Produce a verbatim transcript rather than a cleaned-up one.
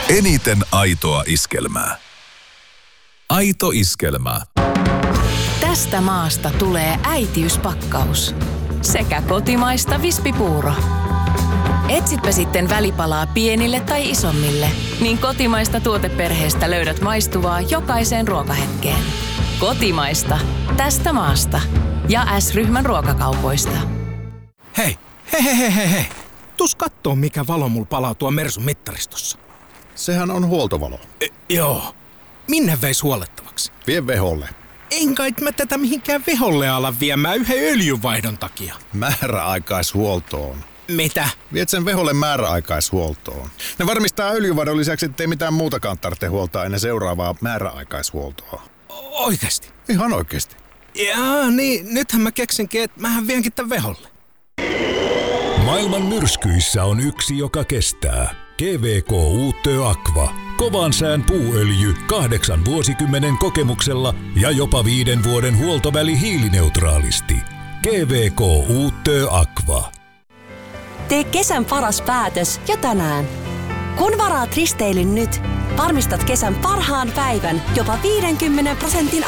Eniten aitoa iskelmää. Aito iskelmä. Tästä maasta tulee äitiyspakkaus. Sekä kotimaista vispipuuro. Etsitpä sitten välipalaa pienille tai isommille, niin kotimaista tuoteperheestä löydät maistuvaa jokaiseen ruokahetkeen. Kotimaista. Tästä maasta. Ja S-ryhmän ruokakaupoista. Hei, hei, hei, hei, hei, hei. Tuus kattoo, mikä valo mulla palaa tuon Mersun mittaristossa. Sehän on huoltovalo. E, joo. Minne veis huolettavaksi? Vie veholle. En kai mä tätä mihinkään veholle ala viemään yhden öljynvaihdon takia. Määräaikaishuoltoon. Mitä? Viet sen veholle määräaikaishuoltoon. Ne varmistaa öljyvaihdon lisäksi, ettei mitään muutakaan tarvitse huoltaa ennen seuraavaa määräaikaishuoltoa. Oikeesti? Ihan oikeesti. Jaa, niin nythän mä keksinkin, että mähän vienkin tän veholle. Maailman myrskyissä on yksi, joka kestää. G V K Uutö Aqua. Kovan sään puuöljy kahdeksan vuosikymmenen kokemuksella ja jopa viiden vuoden huoltoväli hiilineutraalisti. G V K Uutö Aqua. Tee kesän paras päätös jo tänään. Kun varaat risteilyn nyt, varmistat kesän parhaan päivän jopa viidenkymmenen prosentin